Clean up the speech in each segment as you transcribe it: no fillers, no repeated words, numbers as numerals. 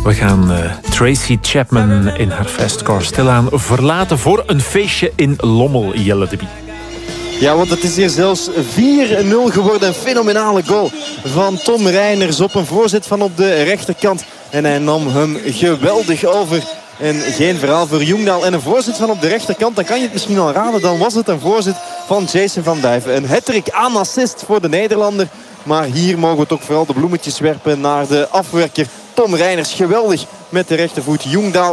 We gaan Tracy Chapman in haar fastcar stilaan verlaten voor een feestje in Lommel, Jelle de Bie. Ja, want het is hier zelfs 4-0 geworden. Een fenomenale goal van Tom Reiners op een voorzet van op de rechterkant. En hij nam hem geweldig over. En geen verhaal voor Ljungdahl. En een voorzet van op de rechterkant, dan kan je het misschien al raden. Dan was het een voorzet van Jason van Duiven. Een hattrick aan assist voor de Nederlander. Maar hier mogen we toch vooral de bloemetjes werpen naar de afwerker Tom Reiners. Geweldig met de rechtervoet. Ljungdahl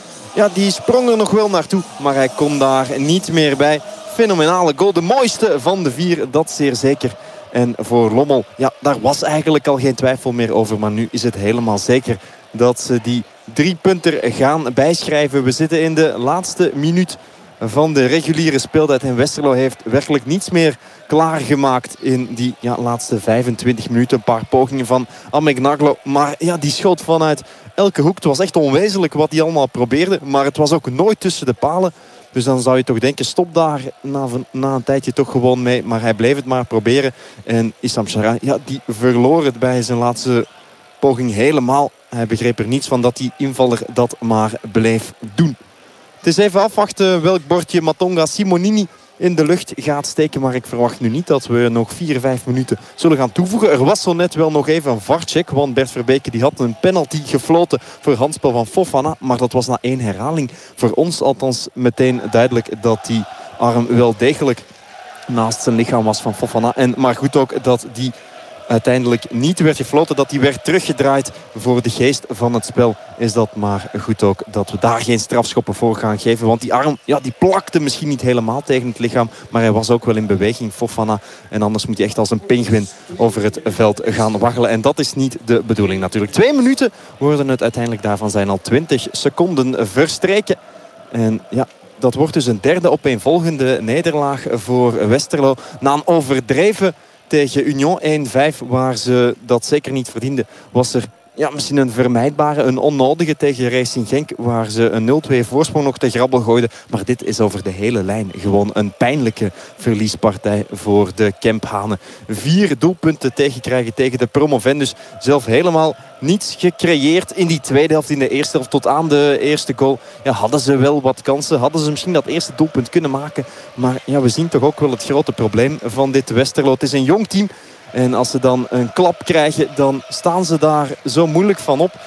die sprong er nog wel naartoe. Maar hij kon daar niet meer bij. Fenomenale goal. De mooiste van de 4, dat zeer zeker. En voor Lommel, ja, daar was eigenlijk al geen twijfel meer over. Maar nu is het helemaal zeker dat ze die 3-punter gaan bijschrijven. We zitten in de laatste minuut van de reguliere speeltijd. En Westerlo heeft werkelijk niets meer klaargemaakt in die laatste 25 minuten. Een paar pogingen van Amegnaglo. Maar ja, die schoot vanuit elke hoek. Het was echt onwezenlijk wat hij allemaal probeerde. Maar het was ook nooit tussen de palen. Dus dan zou je toch denken, stop daar na een tijdje toch gewoon mee. Maar hij bleef het maar proberen. En Issam Chara, die verloor het bij zijn laatste poging helemaal. Hij begreep er niets van dat die invaller dat maar bleef doen. Het is even afwachten welk bordje Matonga Simonini in de lucht gaat steken. Maar ik verwacht nu niet dat we nog 4-5 minuten zullen gaan toevoegen. Er was zo net wel nog even een VAR-check. Want Bert Verbeke die had een penalty gefloten voor handspel van Fofana. Maar dat was na 1 herhaling. Voor ons althans meteen duidelijk dat die arm wel degelijk naast zijn lichaam was van Fofana. Maar goed ook dat die uiteindelijk niet werd gefloten, dat die werd teruggedraaid. Voor de geest van het spel is dat maar goed ook dat we daar geen strafschoppen voor gaan geven. Want die arm, die plakte misschien niet helemaal tegen het lichaam, maar hij was ook wel in beweging, Fofana. En anders moet hij echt als een pinguïn over het veld gaan waggelen. En dat is niet de bedoeling natuurlijk. 2 minuten worden het uiteindelijk, daarvan zijn al 20 seconden verstreken. En ja, dat wordt dus een derde opeenvolgende nederlaag voor Westerlo. Na een overdreven tegen Union 1-5, waar ze dat zeker niet verdienden, was er misschien een vermijdbare, een onnodige tegen Racing Genk, waar ze een 0-2 voorsprong nog te grabbel gooiden. Maar dit is over de hele lijn gewoon een pijnlijke verliespartij voor de Kemphanen. 4 doelpunten tegenkrijgen tegen de promovendus. Zelf helemaal niets gecreëerd in die tweede helft. In de eerste helft tot aan de eerste goal hadden ze wel wat kansen. Hadden ze misschien dat eerste doelpunt kunnen maken. Maar we zien toch ook wel het grote probleem van dit Westerlo. Het is een jong team. En als ze dan een klap krijgen, dan staan ze daar zo moeilijk van op.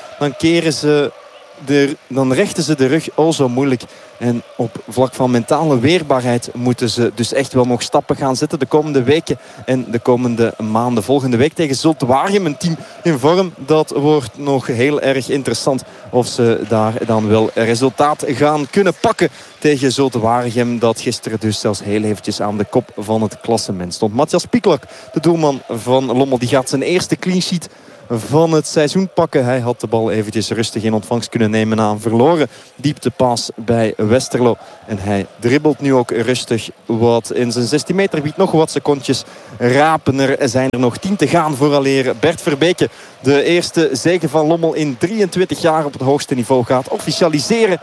Dan rechten ze de rug zo moeilijk. En op vlak van mentale weerbaarheid moeten ze dus echt wel nog stappen gaan zetten de komende weken en de komende maanden. Volgende week tegen Zulte Waregem, een team in vorm. Dat wordt nog heel erg interessant of ze daar dan wel resultaat gaan kunnen pakken tegen Zulte Waregem. Dat gisteren dus zelfs heel eventjes aan de kop van het klassement stond. Matthias Piklak, de doelman van Lommel, die gaat zijn eerste clean sheet van het seizoen pakken. Hij had de bal eventjes rustig in ontvangst kunnen nemen na een verloren dieptepas bij Westerlo. En hij dribbelt nu ook rustig wat in zijn 16 meter gebied. Nog wat secondjes rapen. Er zijn er nog 10 te gaan vooraleer Bert Verbeke de eerste zege van Lommel in 23 jaar op het hoogste niveau gaat officialiseren.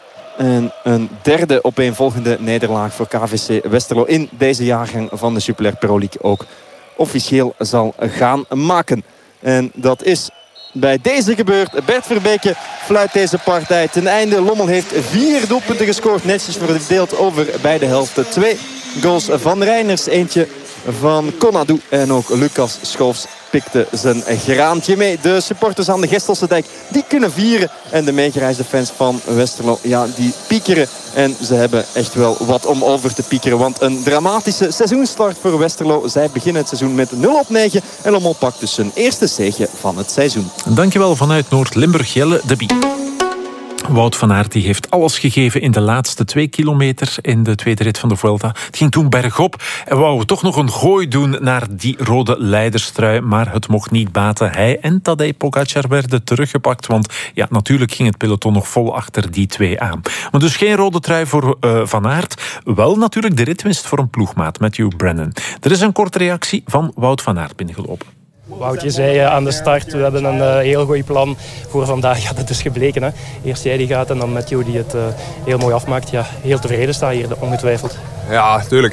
En een derde opeenvolgende nederlaag voor KVC Westerlo in deze jaargang van de Jupiler Pro League ook officieel zal gaan maken. En dat is bij deze gebeurd. Bert Verbeke fluit deze partij ten einde. Lommel heeft 4 doelpunten gescoord. Netjes verdeeld over beide helften. 2 goals van Reiners. Eentje van Konadu. En ook Lucas Schoofs pikte zijn graantje mee. De supporters aan de Gestelse Dijk, die kunnen vieren. En de meegereisde fans van Westerlo, die piekeren. En ze hebben echt wel wat om over te piekeren. Want een dramatische seizoenstart voor Westerlo. Zij beginnen het seizoen met 0-9. En Lommel pakt dus zijn eerste zege van het seizoen. Dankjewel vanuit Noord-Limburg, Jelle de Bie. Wout van Aert die heeft alles gegeven in de laatste 2 kilometer in de tweede rit van de Vuelta. Het ging toen bergop en wou toch nog een gooi doen naar die rode leiderstrui. Maar het mocht niet baten. Hij en Tadej Pogacar werden teruggepakt. Want natuurlijk ging het peloton nog vol achter die 2 aan. Maar dus geen rode trui voor Van Aert. Wel natuurlijk de ritwinst voor een ploegmaat, Matthew Brennan. Er is een korte reactie van Wout van Aert binnengelopen. Wout, zei aan de start, we hebben een heel goed plan voor vandaag. Ja, dat is gebleken. Hè. Eerst jij die gaat en dan Matthew die het heel mooi afmaakt. Ja, heel tevreden sta hier, ongetwijfeld. Ja, tuurlijk.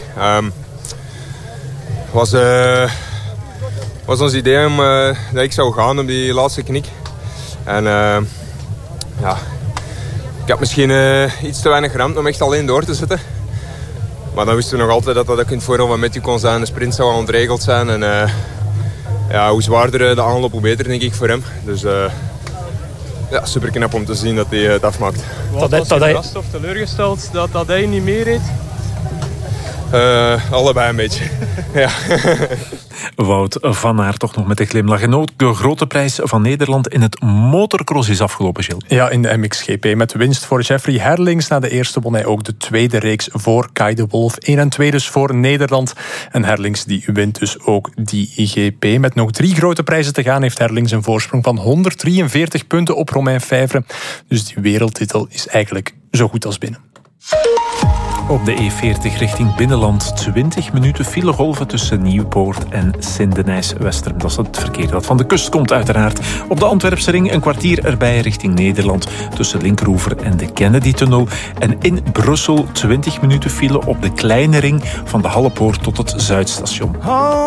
Was ons idee dat ik zou gaan op die laatste knik. En ja, ik had misschien iets te weinig geramd om echt alleen door te zetten. Maar dan wisten we nog altijd dat ook in het voordeel van Mathieu kon zijn. De sprint zou al ontregeld zijn. En ja, hoe zwaarder de aanloop, hoe beter, denk ik, voor hem. Dus ja, super knap om te zien dat hij het afmaakt. Was je verrast of teleurgesteld dat hij niet meereed? Allebei een beetje. Ja. Wout van Aert toch nog met de glimlach. En ook de grote prijs van Nederland in het motocross is afgelopen, Gilles. Ja, in de MXGP met winst voor Jeffrey Herlings. Na de eerste won hij ook de tweede reeks voor Kai de Wolf. 1 en 2 dus voor Nederland. En Herlings die wint dus ook die GP. Met nog 3 grote prijzen te gaan heeft Herlings een voorsprong van 143 punten op Romain Fijvre. Dus die wereldtitel is eigenlijk zo goed als binnen. Op de E40 richting binnenland 20 minuten file golven tussen Nieuwpoort en Sint-Denijs-Westerem. Dat is het verkeer dat van de kust komt uiteraard. Op de Antwerpse ring een kwartier erbij richting Nederland tussen Linkeroever en de Kennedy-tunnel. En in Brussel 20 minuten file op de kleine ring van de Hallepoort tot het Zuidstation.